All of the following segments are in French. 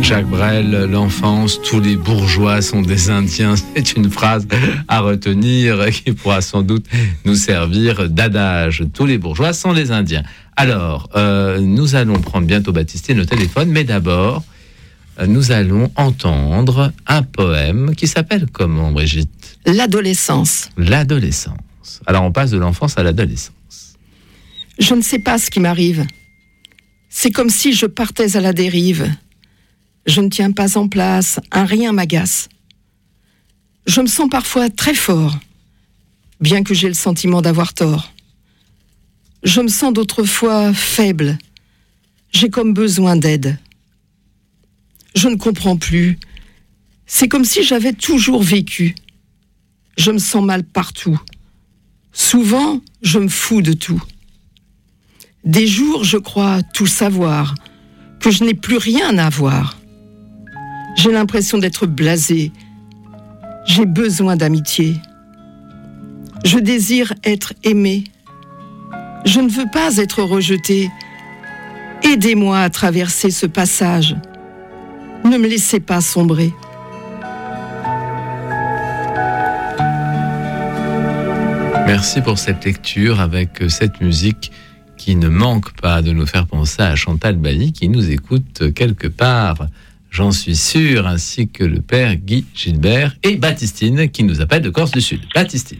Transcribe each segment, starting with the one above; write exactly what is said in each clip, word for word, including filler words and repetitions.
Jacques Brel, l'enfance, tous les bourgeois sont des Indiens. C'est une phrase à retenir qui pourra sans doute nous servir d'adage. Tous les bourgeois sont des Indiens. Alors, euh, nous allons prendre bientôt Baptistine au téléphone, mais d'abord, nous allons entendre un poème qui s'appelle comment, Brigitte ? L'adolescence. L'adolescence. Alors, on passe de l'enfance à l'adolescence. Je ne sais pas ce qui m'arrive. C'est comme si je partais à la dérive. Je ne tiens pas en place, un rien m'agace. Je me sens parfois très fort, bien que j'ai le sentiment d'avoir tort. Je me sens d'autres fois faible. J'ai comme besoin d'aide. Je ne comprends plus. C'est comme si j'avais toujours vécu. Je me sens mal partout. Souvent, je me fous de tout. Des jours, je crois tout savoir, que je n'ai plus rien à voir. J'ai l'impression d'être blasé. J'ai besoin d'amitié. Je désire être aimé. Je ne veux pas être rejeté. Aidez-moi à traverser ce passage. Ne me laissez pas sombrer. Merci pour cette lecture avec cette musique qui ne manque pas de nous faire penser à Chantal Bailly qui nous écoute quelque part. J'en suis sûr, ainsi que le père Guy Gilbert et Baptistine qui nous appelle de Corse du Sud. Baptistine.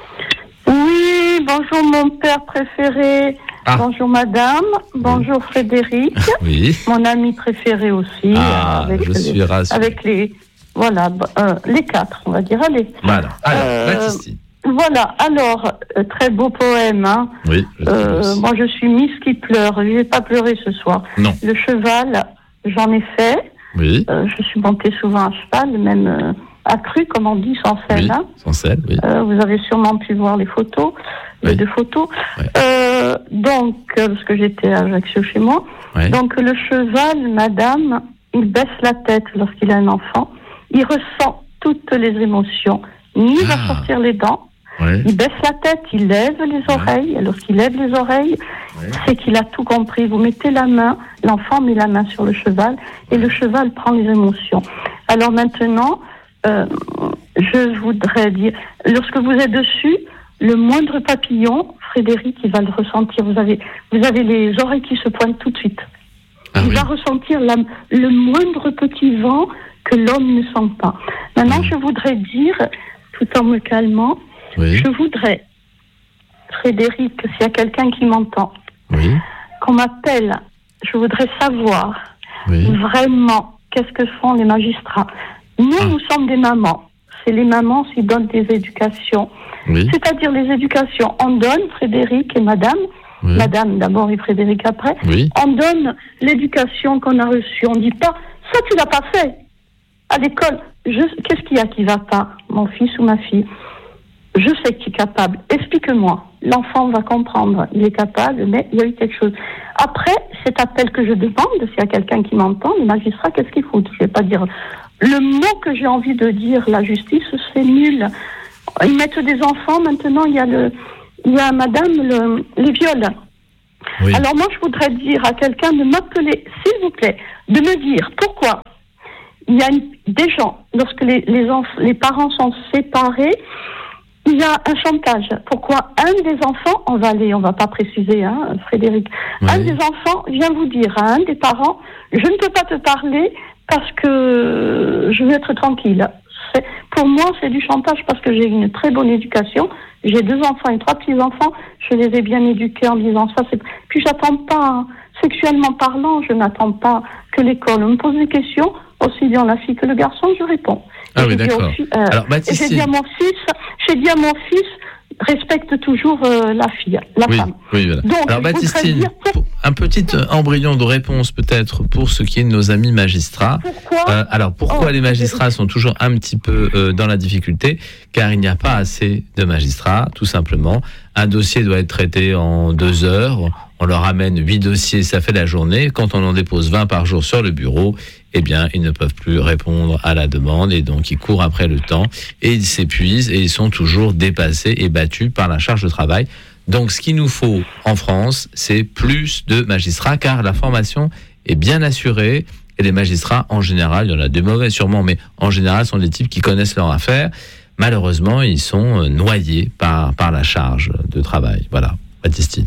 Oui, bonjour mon père préféré, ah. Bonjour madame, bonjour oui. Frédéric, oui. Mon ami préféré aussi. Ah, avec je les, suis rassuré. Avec les, voilà, euh, les quatre, on va dire, allez. Voilà, alors, euh, Baptistine. Voilà, alors, euh, très beau poème, hein. Oui. Euh, moi je suis Miss qui pleure, je vais pas pleurer ce soir. Non. Le cheval, j'en ai fait. Oui. Euh, je suis montée souvent à cheval, même euh, accrue, comme on dit, sans selle. Oui, hein. sans selle, oui. Euh, vous avez sûrement pu voir les photos, oui. les deux photos. Oui. Euh, donc, euh, parce que j'étais à Ajaccio chez moi. Oui. Donc, le cheval, madame, il baisse la tête lorsqu'il a un enfant. Il ressent toutes les émotions. Il ah. va sortir les dents. Oui. Il baisse la tête, il lève les oreilles. Oui. Et lorsqu'il lève les oreilles, oui. c'est qu'il a tout compris. Vous mettez la main, l'enfant met la main sur le cheval et le cheval prend les émotions. Alors maintenant, euh, je voudrais dire, lorsque vous êtes dessus, le moindre papillon, Frédéric, il va le ressentir. Vous avez, vous avez les oreilles qui se pointent tout de suite. Ah, il oui. va ressentir la, le moindre petit vent que l'homme ne sent pas. Maintenant, oui. je voudrais dire, tout en me calmant, oui. je voudrais, Frédéric, s'il y a quelqu'un qui m'entend, oui. qu'on m'appelle, je voudrais savoir oui. vraiment qu'est-ce que font les magistrats. Nous, ah. nous sommes des mamans. C'est les mamans qui donnent des éducations. Oui. C'est-à-dire les éducations. On donne, Frédéric et madame, oui. madame d'abord et Frédéric après, oui. on donne l'éducation qu'on a reçue. On ne dit pas, ça tu l'as pas fait. À l'école, je, qu'est-ce qu'il y a qui va pas, mon fils ou ma fille? Je sais que tu es capable. Explique-moi. L'enfant va comprendre. Il est capable, mais il y a eu quelque chose. Après, cet appel que je demande, s'il y a quelqu'un qui m'entend, les magistrats, qu'est-ce qu'ils foutent? Je ne vais pas dire... Le mot que j'ai envie de dire, la justice, c'est nul. Ils mettent des enfants. Maintenant, il y a, le, il y a madame, le, les viols. Oui. Alors moi, je voudrais dire à quelqu'un de m'appeler, s'il vous plaît, de me dire pourquoi il y a une, des gens, lorsque les, les, enf- les parents sont séparés, il y a un chantage. Pourquoi un des enfants, on va aller, on va pas préciser, hein, Frédéric, oui. un des enfants vient vous dire à un des parents, je ne peux pas te parler parce que je veux être tranquille. C'est, pour moi, c'est du chantage parce que j'ai une très bonne éducation. J'ai deux enfants et trois petits-enfants. Je les ai bien éduqués en disant ça. C'est... Puis j'attends pas, hein, sexuellement parlant, je n'attends pas que l'école me pose des questions. Aussi bien la fille que le garçon, je réponds. Ah et oui, d'accord. Aussi, euh, Alors, Baptiste... J'ai dit à mon fils, j'ai dit à mon fils, respecte toujours euh, la fille, la oui, femme. Oui, voilà. Donc, alors, Baptistine, pour... un petit embryon de réponse peut-être pour ce qui est de nos amis magistrats. Pourquoi euh, Alors, pourquoi oh, les magistrats sont toujours un petit peu euh, dans la difficulté? Car il n'y a pas assez de magistrats, tout simplement. Un dossier doit être traité en deux heures. On leur amène huit dossiers, ça fait la journée. Quand on en dépose vingt par jour sur le bureau, eh bien, ils ne peuvent plus répondre à la demande et donc ils courent après le temps et ils s'épuisent et ils sont toujours dépassés et battus par la charge de travail. Donc, ce qu'il nous faut en France, c'est plus de magistrats car la formation est bien assurée Et les magistrats, en général, il y en a des mauvais sûrement, mais en général, sont des types qui connaissent leur affaire. Malheureusement, ils sont noyés par, par la charge de travail. Voilà, Baptistine.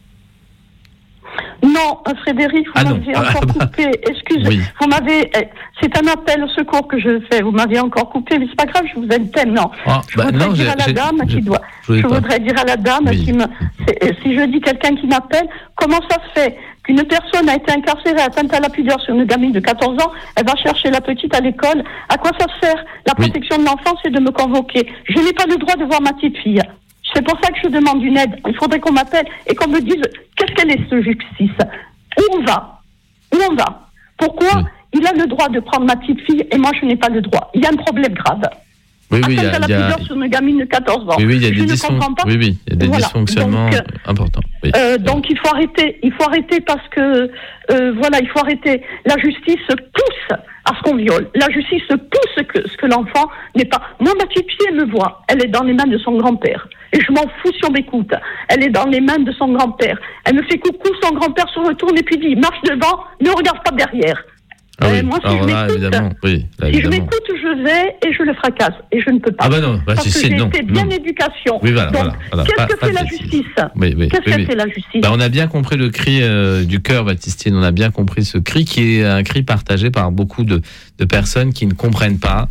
Non, Frédéric, vous ah m'avez non. encore ah, bah, coupé. Excusez, oui. vous m'avez. C'est un appel au secours que je fais. Vous m'avez encore coupé, mais c'est pas grave. Je vous aime tellement. Ah, je bah, voudrais non, dire à la dame qui doit. Je, je voudrais dire à la dame oui. qui me. Si je dis quelqu'un qui m'appelle, comment ça se fait qu'une personne a été incarcérée, atteinte à la pudeur sur une gamine de quatorze ans, elle va chercher la petite à l'école. À quoi ça sert? La protection oui. de l'enfance, c'est de me convoquer. Je n'ai pas le droit de voir ma petite fille. C'est pour ça que je demande une aide. Il faudrait qu'on m'appelle et qu'on me dise qu'est-ce qu'elle est, ce justice. Où on va? Où on va? Pourquoi oui. il a le droit de prendre ma petite fille et moi je n'ai pas le droit? Il y a un problème grave. Oui, oui, il y a, la y a... sur une gamine de quatorze ans. Oui, oui, il y a des, je dysfon... ne comprends pas. oui, oui, il y a des voilà. dysfonctionnements donc, importants. Oui. Euh, donc il faut arrêter, il faut arrêter parce que euh, voilà, il faut arrêter. La justice pousse à ce qu'on viole. La justice pousse que ce que l'enfant n'est pas. Moi, ma petite fille, elle me voit. Elle est dans les mains de son grand-père. Et je m'en fous si on m'écoute. Elle est dans les mains de son grand-père. Elle me fait coucou, son grand-père se retourne et puis dit marche devant, ne regarde pas derrière. Ah oui. euh, moi, si Alors je là, évidemment, oui, là, si évidemment. je m'écoute, je vais et je le fracasse. Et je ne peux pas. Ah bah non, bah, parce si, que si, j'ai non, été bien non. éducation. Oui, voilà, donc, voilà, voilà. qu'est-ce Pas, que pas fait la bêtise. justice oui, oui, Qu'est-ce oui, que oui. fait la justice bah, On a bien compris le cri euh, du cœur, Baptistine. On a bien compris ce cri qui est un cri partagé par beaucoup de, de personnes qui ne comprennent pas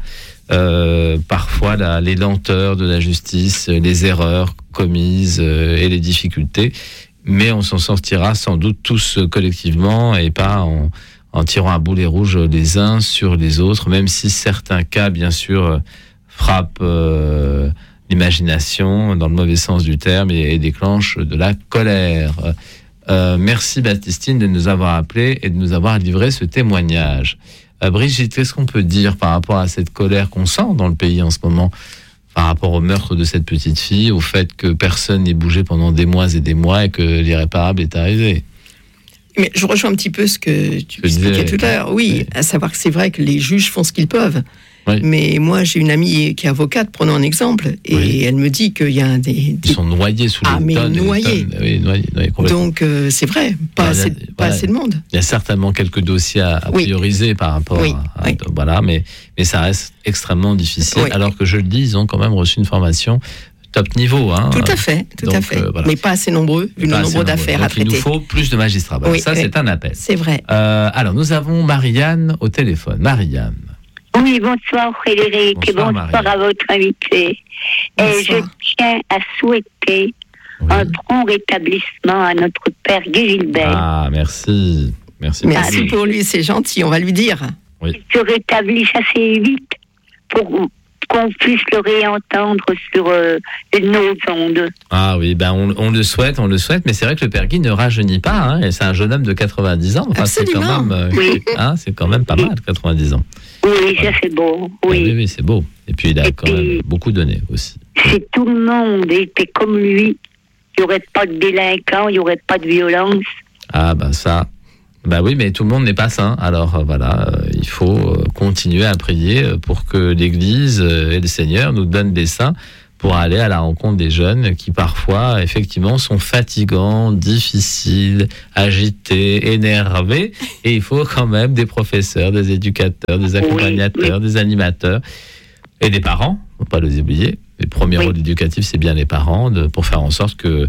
euh, parfois la, les lenteurs de la justice, les erreurs commises euh, et les difficultés. Mais on s'en sortira sans doute tous collectivement et pas en... en tirant à boulet rouge les uns sur les autres, même si certains cas, bien sûr, frappent euh, l'imagination dans le mauvais sens du terme et, et déclenchent de la colère. Euh, merci Baptistine de nous avoir appelés et de nous avoir livré ce témoignage. Euh, Brigitte, qu'est-ce qu'on peut dire par rapport à cette colère qu'on sent dans le pays en ce moment, par rapport au meurtre de cette petite fille, au fait que personne n'ait bougé pendant des mois et des mois et que l'irréparable est arrivé? Mais je rejoins un petit peu ce que tu je expliquais disais, tout à l'heure. Oui, oui, à savoir que c'est vrai que les juges font ce qu'ils peuvent. Oui. Mais moi, j'ai une amie qui est avocate, prenons un exemple, et oui. elle me dit qu'il y a des... des... Ils sont noyés sous ah, les mais tonnes. Noyés. Tonnes. Oui, noyés, noyés Donc, euh, c'est vrai, pas, voilà, assez, a, pas voilà, assez de monde. Il y a certainement quelques dossiers à, à oui. prioriser par rapport oui. à... à oui. Voilà, mais, mais ça reste extrêmement difficile, oui. alors que je le dis, ils ont quand même reçu une formation top niveau. Hein. Tout à fait, tout Donc, à fait. Euh, voilà. Mais pas assez nombreux, vu le nombre d'affaires Donc, à traiter. Il nous faut plus de magistrats. Voilà, oui, ça, oui. c'est un appel. C'est vrai. Euh, alors, nous avons Marianne au téléphone. Marianne. Oui, bonsoir Frédéric, bonsoir, et bonsoir à votre invité. Et je tiens à souhaiter oui. un prompt rétablissement à notre père Guy Gilbert. Ah, merci. Merci, merci ah, pour lui, c'est gentil, on va lui dire. Oui. Il se rétablisse assez vite pour qu'on puisse le réentendre sur euh, nos ondes. Ah oui, ben on, on le souhaite, on le souhaite, mais c'est vrai que le père Guy ne rajeunit pas, hein, et c'est un jeune homme de quatre-vingt-dix ans. Enfin, absolument. C'est quand même, euh, oui. hein, c'est quand même pas mal, quatre-vingt-dix ans. Oui, ça c'est beau. Oui, oui, oui, c'est beau. Et puis il a et quand puis, même beaucoup donné aussi. Si tout le monde était comme lui, il n'y aurait pas de délinquants, il n'y aurait pas de violence. Ah ben ça... Bah oui, mais tout le monde n'est pas saint. Alors euh, voilà, euh, il faut euh, continuer à prier pour que l'Église euh, et le Seigneur nous donnent des saints pour aller à la rencontre des jeunes qui parfois, effectivement, sont fatigants, difficiles, agités, énervés. Et il faut quand même des professeurs, des éducateurs, des accompagnateurs, oui, oui. des animateurs et des parents. Faut pas les oublier. Le premier oui. rôle éducatif, c'est bien les parents, de, pour faire en sorte que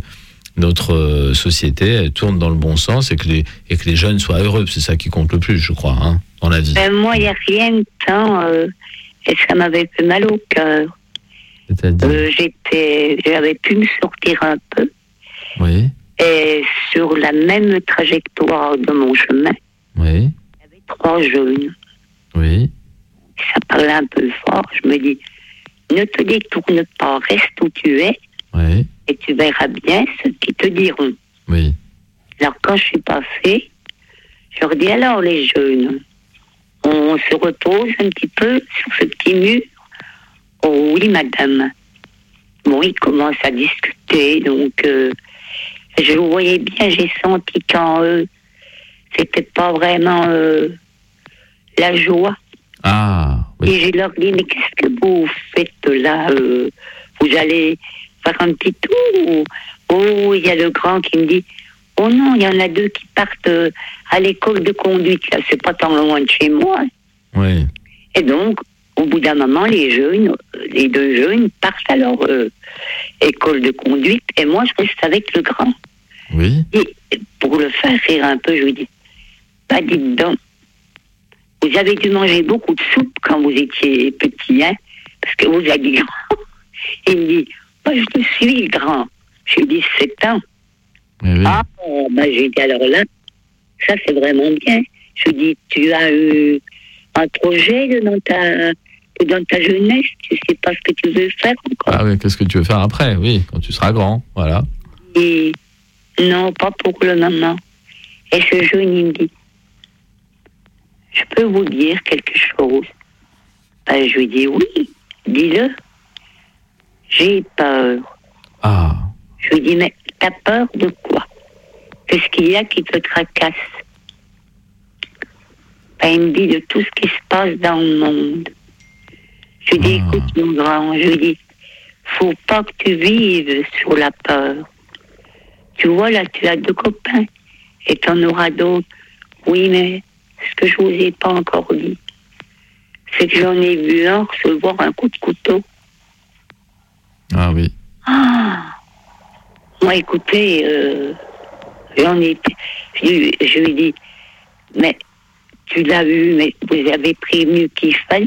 notre société tourne dans le bon sens et que les, et que les jeunes soient heureux. C'est ça qui compte le plus, je crois, hein, dans la vie. Ben, moi, il n'y a rien de temps, euh, et ça m'avait fait mal au cœur. C'est-à-dire euh, j'étais, j'avais pu me sortir un peu. Oui. Et sur la même trajectoire de mon chemin, oui. il y avait trois jeunes. Oui. Ça parlait un peu fort. Je me dis, ne te détourne pas, reste où tu es. Oui. Et tu verras bien ce qu'ils te diront. Oui. Alors, quand je suis passée, je leur dis, alors, les jeunes, on se repose un petit peu sur ce petit mur. Oh oui, madame. Bon, ils commencent à discuter, donc euh, je vous voyais bien, j'ai senti qu'en eux, c'était pas vraiment euh, la joie. Ah, oui. Et je leur dis, mais qu'est-ce que vous faites là euh, Vous allez faire un petit tour? Oh, il y a le grand qui me dit, Oh non, il y en a deux qui partent euh, à l'école de conduite. Là, c'est pas tant loin de chez moi. Oui. Et donc, au bout d'un moment, les jeunes, les deux jeunes partent à leur euh, école de conduite. Et moi, je reste avec le grand. Oui. Et pour le faire rire un peu, je lui dis, bah dites donc, vous avez dû manger beaucoup de soupe quand vous étiez petit, hein, parce que vous êtes grand. Il me dit, bah, je suis grand. Je lui dis, sept ans. Oui, oui. Ah, bah, j'ai dit, alors là, ça c'est vraiment bien. Je lui dis, tu as eu un projet de dans ta, de dans ta jeunesse, tu sais pas ce que tu veux faire encore. Ah oui, qu'est-ce que tu veux faire après? Oui, quand tu seras grand, voilà. Et non, pas pour le moment. Et ce jeune, il me dit, je peux vous dire quelque chose? Ben, je lui dis, oui, dis-le. J'ai peur. Ah. Je lui dis, mais t'as peur de quoi? Qu'est-ce qu'il y a qui te tracasse? Ben, il me dit de tout ce qui se passe dans le monde. Je lui dis, Ah. écoute, mon grand, je lui dis, faut pas que tu vives sur la peur. Tu vois, là, tu as deux copains et t'en auras d'autres. Oui, mais ce que je vous ai pas encore dit, c'est que j'en ai vu un recevoir un coup de couteau. Ah oui. Ah! Moi, écoutez, euh, j'en ai... Je, je lui ai dit, mais tu l'as vu, mais vous avez prévenu qu'il fallait.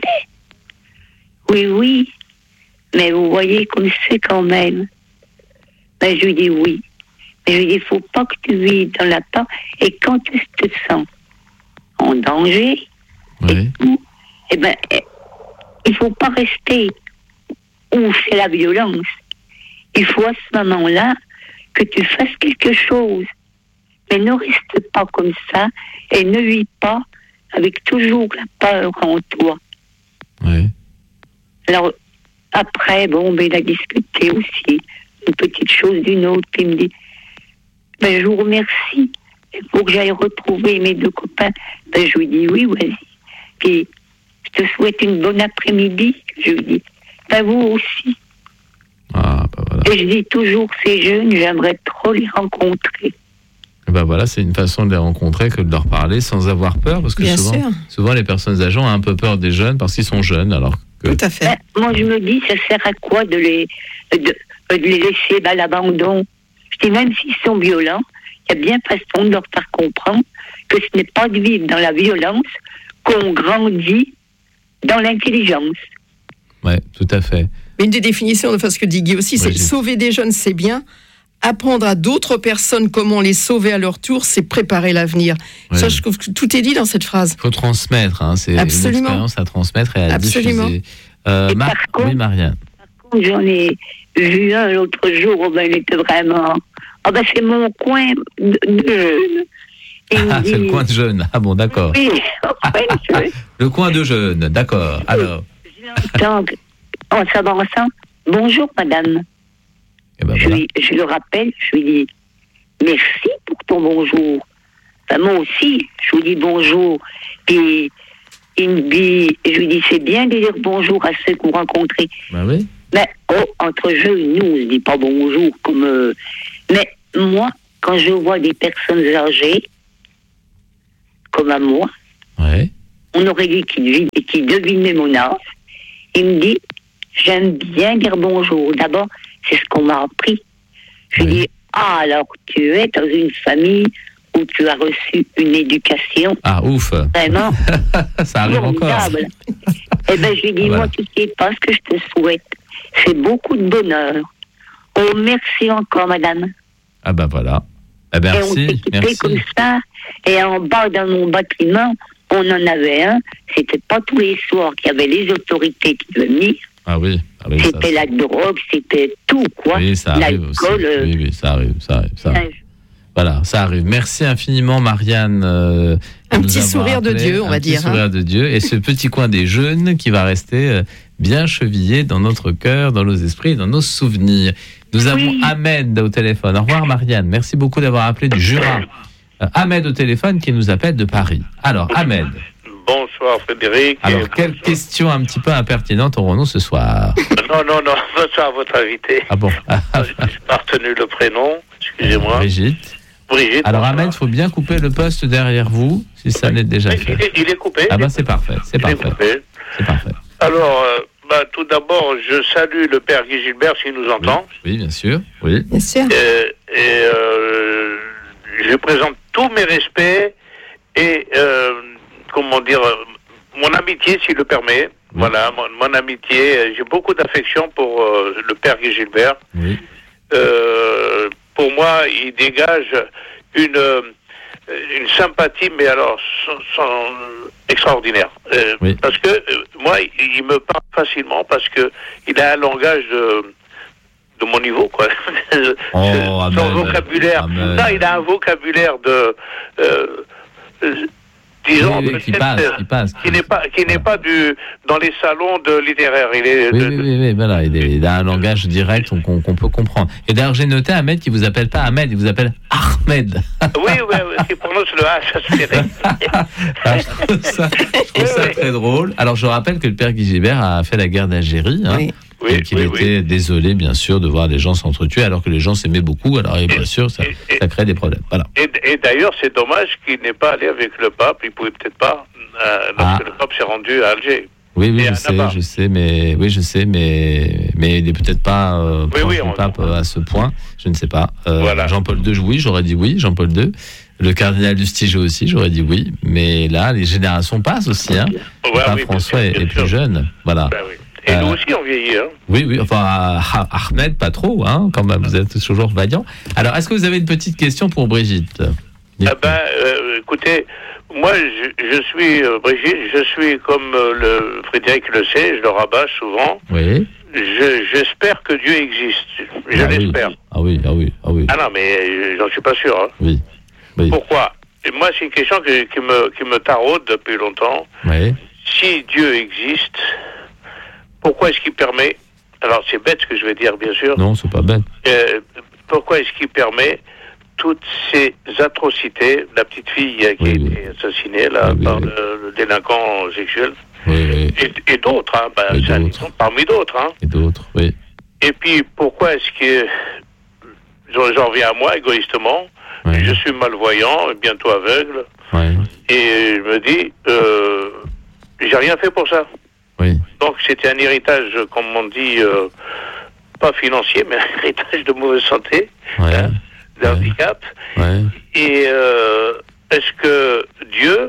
Oui, oui, mais vous voyez comme c'est quand même. Ben, je lui dis oui. Mais je lui dis, il ne faut pas que tu vives dans la peur. Et quand tu te sens en danger, Oui. et tout, eh ben, eh, il ne faut pas rester où c'est la violence. Il faut à ce moment-là que tu fasses quelque chose. Mais ne reste pas comme ça et ne vis pas avec toujours la peur en toi. Oui. Alors, après, bon, ben, il a discuté aussi une petite chose d'une autre. Puis il me dit, ben, je vous remercie. Il faut que j'aille retrouver mes deux copains. Ben, je lui dis, oui, vas-y. Puis, je te souhaite une bonne après-midi. Je lui dis, ben, vous aussi. Ah, bah voilà. Et je dis toujours, ces jeunes, j'aimerais trop les rencontrer. Et ben voilà, c'est une façon de les rencontrer que de leur parler sans avoir peur, parce que Bien souvent, sûr. souvent les personnes âgées ont un peu peur des jeunes parce qu'ils sont jeunes, alors que... Tout à fait. Ben, moi, je me dis, ça sert à quoi de les, de, de les laisser à l'abandon? Je dis, même s'ils sont violents, il y a bien façon de leur faire comprendre que ce n'est pas de vivre dans la violence qu'on grandit dans l'intelligence. Ouais, tout à fait. Mais une des définitions, enfin ce que dit Guy aussi, c'est Oui, j'ai- sauver des jeunes, c'est bien. Apprendre à d'autres personnes comment les sauver à leur tour, c'est préparer l'avenir. Ouais. Ça, je trouve que tout est dit dans cette phrase. Il faut transmettre, hein, c'est Absolument. une expérience à transmettre et à Absolument. diffuser. Euh, Et Mar- par contre- oui, Marianne. J'en ai vu un l'autre jour, oh ben, il était vraiment... Ah ben, c'est mon coin de, de jeunes. Il me Ah, c'est le dit- coin de jeunes. Ah bon, d'accord. Oui, ouais, je- Le coin de jeunes, d'accord. Alors, Donc, en s'avançant, bonjour madame. eh ben Je, voilà. lui- je le rappelle, je lui dis merci pour ton bonjour. Ben, moi aussi, je lui dis bonjour. Puis il me dit, je lui dis c'est bien de dire bonjour à ceux qu'on rencontrés. Bah oui. Mais oh, entre jeunes, nous, on ne dit pas bonjour comme. euh, Mais moi, quand je vois des personnes âgées, comme à moi, Ouais. on aurait dit qu'il devi- qu'il devinait mon âge. Il me dit, j'aime bien dire bonjour. D'abord, c'est ce qu'on m'a appris. Je lui Oui. dis, ah, alors tu es dans une famille où tu as reçu une éducation Ah, ouf. vraiment Ça arrive encore. formidable. Eh bien, je lui dis, Voilà. moi, tu sais pas ce que je te souhaite. C'est beaucoup de bonheur. Oh, merci encore, madame. Ah bah voilà. Ah, Et on merci, s'est quitté merci. comme ça. Et en bas, dans mon bâtiment, on en avait un. C'était pas tous les soirs qu'il y avait les autorités qui devaient venir. Ah oui. Ah oui, ça- C'était la drogue, c'était tout, quoi. Oui, ça arrive aussi. L'alcool. euh, Oui, oui, ça arrive, ça arrive, ça arrive. euh, Voilà, ça arrive. Merci infiniment, Marianne. euh, Un de nous petit avoir sourire de appelé. Dieu, on Un va petit dire, hein. sourire de Dieu. Et ce petit coin des jeunes qui va rester euh, bien chevillé dans notre cœur, dans nos esprits, dans nos souvenirs. Nous avons Oui. Ahmed au téléphone. Au revoir, Marianne. Merci beaucoup d'avoir appelé du Jura. Euh, Ahmed au téléphone qui nous appelle de Paris. Alors, Ahmed. Bonsoir Frédéric. Alors, Et quelle bonsoir- question un petit peu impertinente aurons-nous ce soir? Non, non, non, bonsoir à votre invité. Ah bon. J'ai pas retenu le prénom, excusez-moi. Brigitte. Brigitte. Alors Ahmed, il faut bien couper le poste derrière vous, si ça n'est déjà il, fait. Il est, il est coupé. Ah bah c'est parfait, c'est parfait. C'est parfait. Alors, euh, bah, tout d'abord, je salue le père Guy Gilbert s'il nous entend. Oui, oui bien sûr. Oui. Bien sûr. Euh, et euh, je présente tous mes respects et, euh, comment dire, mon amitié, s'il le permet. Oui. Voilà, mon, mon amitié. J'ai beaucoup d'affection pour euh, le père Guy Gilbert. Oui. Euh, pour moi, il dégage une, une sympathie, mais alors sans, sans, extraordinaire. Euh, oui. Parce que euh, moi, il, il me parle facilement parce que il a un langage de, de mon niveau, quoi. Oh, son amen, vocabulaire. amen. Non, il a un vocabulaire de. Euh, euh, disons, oui, oui, qui passe, qui passe, qui n'est pas, qui n'est pas du dans les salons de littéraires. Il est. Oui, de, oui, oui, oui, voilà, il, est, il a un langage direct qu'on, qu'on peut comprendre. Et d'ailleurs, j'ai noté Ahmed qui vous appelle pas Ahmed, il vous appelle Ahmed. Oui, oui, oui, qui prononce le H, ça se fait. Ah, je trouve ça, je trouve oui, ça oui. très drôle. Alors, je rappelle que le père Guy Gilbert a fait la guerre d'Algérie. Hein. Oui. Oui, et qu'il oui, était oui. désolé, bien sûr, de voir les gens s'entretuer, alors que les gens s'aimaient beaucoup. Alors, bien sûr, ça, et, ça crée des problèmes. Voilà. Et, et d'ailleurs, c'est dommage qu'il n'ait pas allé avec le pape. Il pouvait peut-être pas, euh, lorsque ah. le pape s'est rendu à Alger. Oui, oui, je sais, Napa. je sais, mais oui, je sais, mais mais il n'est peut-être pas euh, oui, oui, du on... pape à ce point. Je ne sais pas. Euh, voilà. Jean-Paul deux, oui, j'aurais dit oui. Jean-Paul deux. Le cardinal Lustiger aussi, j'aurais dit oui. Mais là, les générations passent aussi. Hein. Ouais, le pape oui, François bien est, sûr, est plus jeune. Voilà. Ben oui. Et euh, nous aussi, on vieillit. Hein. Oui, oui. Enfin, Ahmed, pas trop, hein, quand même. Vous êtes toujours vaillant. Alors, est-ce que vous avez une petite question pour Brigitte ? Ah ben, euh, écoutez, moi, je, je suis, euh, Brigitte, je suis comme euh, le Frédéric le sait, je le rabâche souvent. Oui. Je, j'espère que Dieu existe. Je ah l'espère. Oui. Ah oui, ah oui, ah oui. Ah non, mais j'en suis pas sûr. Hein. Oui. oui. Pourquoi ? Et moi, c'est une question que, qui me qui me taraude depuis longtemps. Oui. Si Dieu existe, pourquoi est-ce qu'il permet, alors c'est bête ce que je vais dire bien sûr. Non, c'est pas bête. Euh, pourquoi est-ce qu'il permet toutes ces atrocités, la petite fille qui oui, a été oui. assassinée là, oui, par oui. Le, le délinquant sexuel, oui, oui. Et, et d'autres, hein, bah, et ça, d'autres. parmi d'autres. Hein. Et d'autres, oui. Et puis pourquoi est-ce que, j'en, j'en reviens à moi égoïstement, oui. je suis malvoyant, bientôt aveugle, oui. et je me dis, euh, j'ai rien fait pour ça. Oui. Donc c'était un héritage, comme on dit, euh, pas financier, mais un héritage de mauvaise santé, ouais. hein, d'handicap. Ouais. Et euh, est-ce que Dieu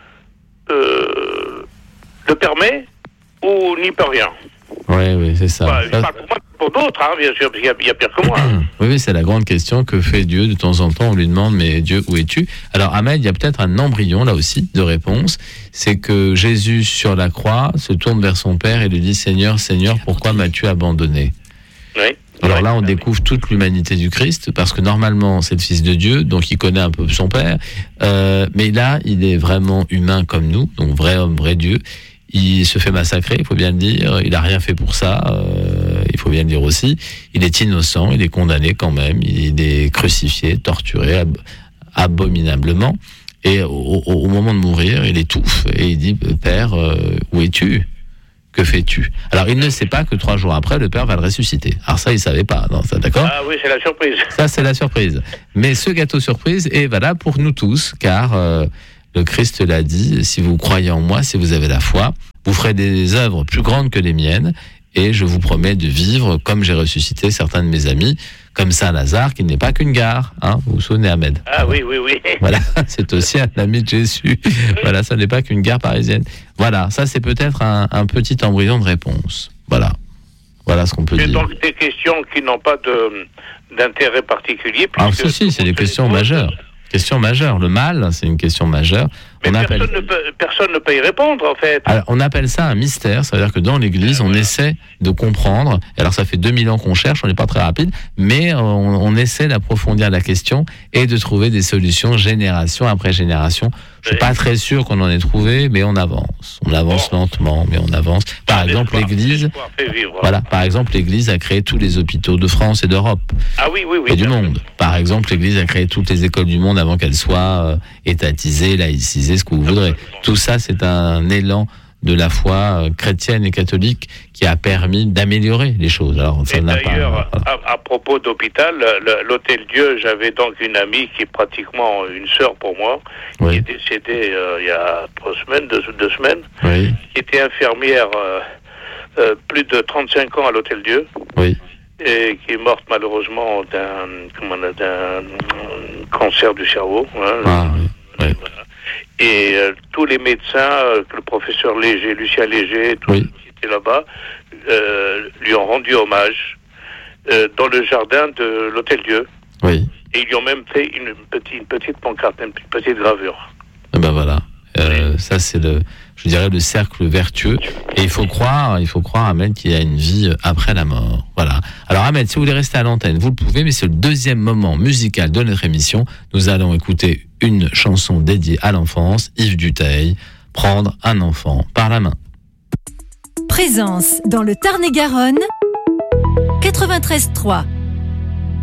euh, le permet ou n'y peut rien ? Oui, oui, c'est ça. Bah, ça... Je parle pour moi, pour d'autres, hein, bien sûr, parce qu'il y a, il y a pire que moi. Hein. Oui, oui, c'est la grande question que fait Dieu de temps en temps. On lui demande, mais Dieu, où es-tu ? Alors, Ahmed, il y a peut-être un embryon, là aussi, de réponse. C'est que Jésus, sur la croix, se tourne vers son Père et lui dit, Seigneur, Seigneur, pourquoi m'as-tu abandonné ? Oui. Alors là, on découvre toute l'humanité du Christ, parce que normalement, c'est le Fils de Dieu, donc il connaît un peu son Père. Euh, mais là, il est vraiment humain comme nous, donc vrai homme, vrai Dieu. Il se fait massacrer, il faut bien le dire. Il n'a rien fait pour ça, euh, il faut bien le dire aussi. Il est innocent, il est condamné quand même. Il est crucifié, torturé ab- abominablement. Et au, au, au moment de mourir, il étouffe et il dit « Père, euh, où es-tu ? Que fais-tu ?» Alors, il ne sait pas que trois jours après, le Père va le ressusciter. Alors ça, il ne savait pas, non, ça, d'accord ? Ah oui, c'est la surprise. Ça, c'est la surprise. Mais ce gâteau surprise est valable pour nous tous, car... Euh, le Christ l'a dit, si vous croyez en moi, si vous avez la foi, vous ferez des œuvres plus grandes que les miennes, et je vous promets de vivre comme j'ai ressuscité certains de mes amis, comme Saint Lazare, qui n'est pas qu'une gare, hein, vous vous souvenez, Ahmed ? Ah oui, oui, oui. Voilà, c'est aussi un ami de Jésus. Voilà, ça n'est pas qu'une gare parisienne. Voilà, ça c'est peut-être un, un petit embryon de réponse. Voilà, voilà ce qu'on peut c'est dire. C'est donc des questions qui n'ont pas de, d'intérêt particulier. Ah si, si, c'est des questions majeures. Question majeure. Le mal, c'est une question majeure. Mais on personne, appelle... ne peut, personne ne peut y répondre, en fait. Alors, on appelle ça un mystère. Ça veut dire que dans l'Église, on essaie de comprendre. Et alors, ça fait deux mille ans qu'on cherche, on n'est pas très rapide, mais on, on essaie d'approfondir la question et de trouver des solutions génération après génération. Je suis pas très sûr qu'on en ait trouvé, mais on avance. On avance bon. lentement, mais on avance. Par exemple, l'Église, voilà. Par exemple, l'Église a créé tous les hôpitaux de France et d'Europe. Ah oui, oui, oui. Et du monde. Par exemple, l'Église a créé toutes les écoles du monde avant qu'elles soient euh, étatisées, laïcisées, ce que vous voudrez. Tout ça, c'est un élan de la foi chrétienne et catholique qui a permis d'améliorer les choses. Alors, ça et n'a d'ailleurs, pas, voilà. à, à propos d'hôpital, l'Hôtel Dieu, j'avais donc une amie qui est pratiquement une sœur pour moi, oui. qui est décédée euh, il y a trois semaines, deux, deux semaines, oui. qui était infirmière euh, euh, plus de trente-cinq ans à l'Hôtel Dieu. Oui. Et qui est morte malheureusement d'un, comment on a, d'un cancer du cerveau. Hein, ah, oui. Oui. Voilà. Et euh, tous les médecins, euh, le professeur Léger, Lucien Léger, tous oui. ceux qui étaient là-bas, euh, lui ont rendu hommage euh, dans le jardin de l'Hôtel Dieu. Oui. Et ils lui ont même fait une petite, une petite pancarte, une petite gravure. Et ben voilà. Euh, ça c'est le, je dirais le cercle vertueux. Et il faut croire, il faut croire, Ahmed, qu'il y a une vie après la mort. Voilà. Alors Ahmed, si vous voulez rester à l'antenne, vous le pouvez, mais c'est le deuxième moment musical de notre émission. Nous allons écouter une chanson dédiée à l'enfance, Yves Dutheil, Prendre un enfant par la main. Présence dans le Tarn-et-Garonne, quatre-vingt-treize trois.